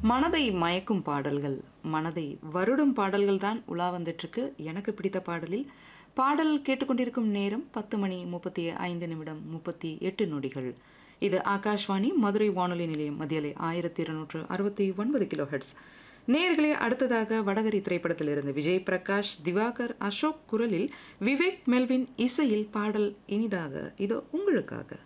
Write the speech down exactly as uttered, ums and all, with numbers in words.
மனதை மயக்கும் பாடல்கள், மனதை வருடும் பாடல்கள் தான் உலா வந்துட்டுருக்கு. எனக்கு பிடித்த பாடலில் பாடல் கேட்டுக்கொண்டிருக்கும் நேரம் பத்து மணி முப்பத்தி ஐந்து நிமிடம் முப்பத்தி எட்டு நொடிகள். இது ஆகாஷ்வாணி மதுரை வானொலி நிலையம். மதியலை ஆயிரத்தி இருநூற்று அறுபத்தி ஒன்பது கிலோ ஹெட்ஸ். நேர்களே, அடுத்ததாக வடகரி திரைப்படத்திலிருந்து விஜய் பிரகாஷ், திவாகர், அசோக் குரலில் விவேக் மெல்வின் இசையில் பாடல் இனிதாக இதோ உங்களுக்காக.